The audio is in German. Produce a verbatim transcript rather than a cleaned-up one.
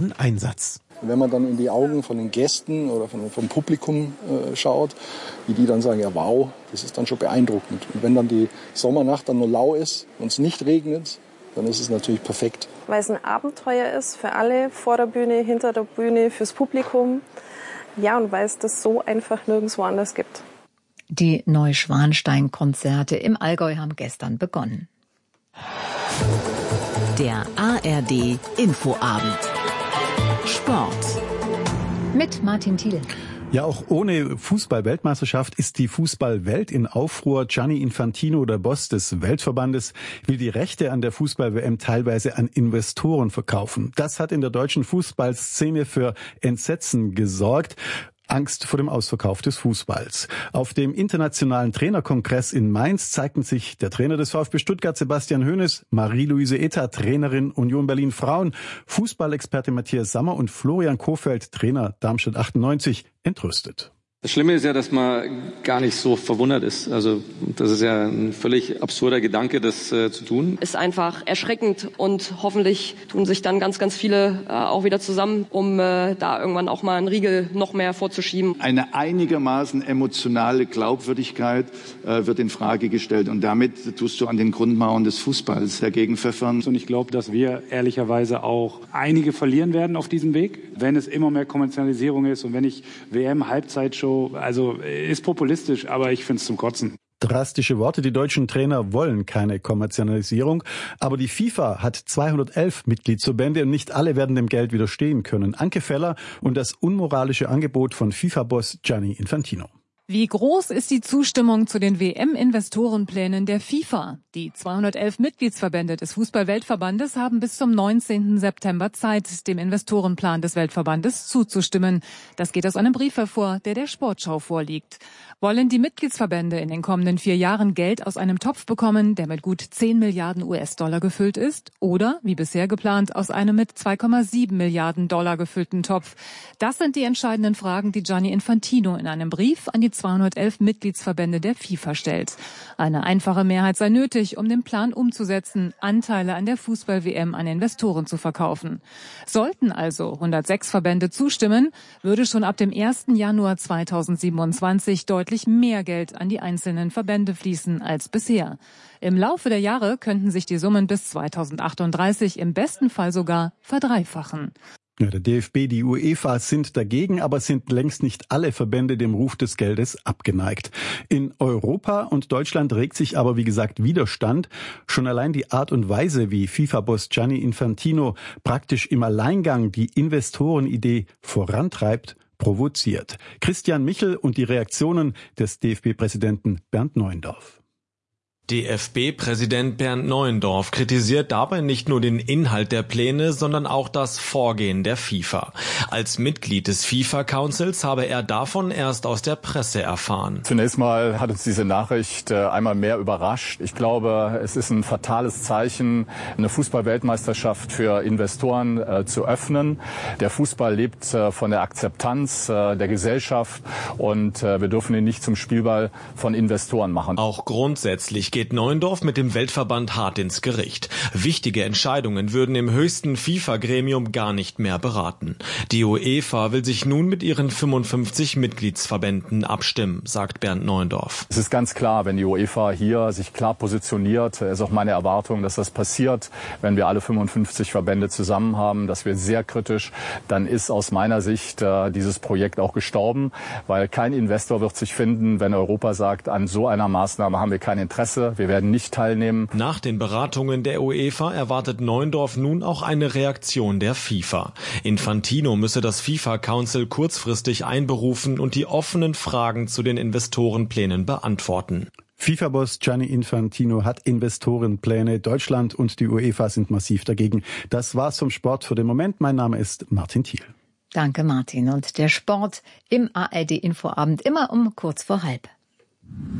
ihren Einsatz. Wenn man dann in die Augen von den Gästen oder von, vom Publikum äh, schaut, wie die dann sagen, ja wow, das ist dann schon beeindruckend. Und wenn dann die Sommernacht dann nur lau ist und es nicht regnet, dann ist es natürlich perfekt. Weil es ein Abenteuer ist für alle, vor der Bühne, hinter der Bühne, fürs Publikum. Ja, und weil es das so einfach nirgendwo anders gibt. Die Neuschwanstein-Konzerte im Allgäu haben gestern begonnen. Der A R D Infoabend. Sport. Mit Martin Thiel. Ja, auch ohne Fußball-Weltmeisterschaft ist die Fußballwelt in Aufruhr. Gianni Infantino, der Boss des Weltverbandes, will die Rechte an der Fußball-W M teilweise an Investoren verkaufen. Das hat in der deutschen Fußballszene für Entsetzen gesorgt. Angst vor dem Ausverkauf des Fußballs. Auf dem internationalen Trainerkongress in Mainz zeigten sich der Trainer des VfB Stuttgart, Sebastian Hoeneß, Marie-Louise Ether, Trainerin Union Berlin Frauen, Fußballexperte Matthias Sammer und Florian Kohfeldt, Trainer Darmstadt achtundneunzig, entrüstet. Das Schlimme ist ja, dass man gar nicht so verwundert ist. Also das ist ja ein völlig absurder Gedanke, das äh, zu tun. Ist einfach erschreckend und hoffentlich tun sich dann ganz, ganz viele äh, auch wieder zusammen, um äh, da irgendwann auch mal einen Riegel noch mehr vorzuschieben. Eine einigermaßen emotionale Glaubwürdigkeit äh, wird in Frage gestellt und damit tust du an den Grundmauern des Fußballs dagegen pfeffern. Und ich glaube, dass wir ehrlicherweise auch einige verlieren werden auf diesem Weg, wenn es immer mehr Kommerzialisierung ist und wenn ich W M-Halbzeitshow, also ist populistisch, aber ich finde es zum Kotzen. Drastische Worte, die deutschen Trainer wollen keine Kommerzialisierung, aber die FIFA hat zweihundertelf Mitgliedsverbände und nicht alle werden dem Geld widerstehen können. Anke Feller und das unmoralische Angebot von FIFA-Boss Gianni Infantino. Wie groß ist die Zustimmung zu den W M-Investorenplänen der FIFA? Die zweihundertelf Mitgliedsverbände des Fußball-Weltverbandes haben bis zum neunzehnten September Zeit, dem Investorenplan des Weltverbandes zuzustimmen. Das geht aus einem Brief hervor, der der Sportschau vorliegt. Wollen die Mitgliedsverbände in den kommenden vier Jahren Geld aus einem Topf bekommen, der mit gut zehn Milliarden U S-Dollar gefüllt ist? Oder, wie bisher geplant, aus einem mit zwei Komma sieben Milliarden Dollar gefüllten Topf? Das sind die entscheidenden Fragen, die Gianni Infantino in einem Brief an die zweihundertelf Mitgliedsverbände der FIFA stellt. Eine einfache Mehrheit sei nötig, um den Plan umzusetzen, Anteile an der Fußball-W M an Investoren zu verkaufen. Sollten also hundertsechs Verbände zustimmen, würde schon ab dem ersten Januar zweitausendsiebenundzwanzig deutlich mehr Geld an die einzelnen Verbände fließen als bisher. Im Laufe der Jahre könnten sich die Summen bis zweitausendachtunddreißig im besten Fall sogar verdreifachen. Ja, der D F B, die UEFA sind dagegen, aber sind längst nicht alle Verbände dem Ruf des Geldes abgeneigt. In Europa und Deutschland regt sich aber, wie gesagt, Widerstand. Schon allein die Art und Weise, wie FIFA-Boss Gianni Infantino praktisch im Alleingang die Investorenidee vorantreibt, provoziert. Christian Michel und die Reaktionen des D F B-Präsidenten Bernd Neuendorf. D F B-Präsident Bernd Neuendorf kritisiert dabei nicht nur den Inhalt der Pläne, sondern auch das Vorgehen der FIFA. Als Mitglied des FIFA-Councils habe er davon erst aus der Presse erfahren. Zunächst mal hat uns diese Nachricht einmal mehr überrascht. Ich glaube, es ist ein fatales Zeichen, eine Fußball-Weltmeisterschaft für Investoren äh, zu öffnen. Der Fußball lebt äh, von der Akzeptanz äh, der Gesellschaft und äh, wir dürfen ihn nicht zum Spielball von Investoren machen. Auch grundsätzlich geht Neuendorf mit dem Weltverband hart ins Gericht. Wichtige Entscheidungen würden im höchsten FIFA-Gremium gar nicht mehr beraten. Die UEFA will sich nun mit ihren fünfundfünfzig Mitgliedsverbänden abstimmen, sagt Bernd Neuendorf. Es ist ganz klar, wenn die UEFA hier sich klar positioniert, ist auch meine Erwartung, dass das passiert, wenn wir alle fünfundfünfzig Verbände zusammen haben, dass wir sehr kritisch, dann ist aus meiner Sicht äh, dieses Projekt auch gestorben, weil kein Investor wird sich finden, wenn Europa sagt, an so einer Maßnahme haben wir kein Interesse. Wir werden nicht teilnehmen. Nach den Beratungen der UEFA erwartet Neuendorf nun auch eine Reaktion der FIFA. Infantino müsse das FIFA-Council kurzfristig einberufen und die offenen Fragen zu den Investorenplänen beantworten. FIFA-Boss Gianni Infantino hat Investorenpläne. Deutschland und die UEFA sind massiv dagegen. Das war's vom Sport für den Moment. Mein Name ist Martin Thiel. Danke, Martin. Und der Sport im A R D-Infoabend immer um kurz vor halb.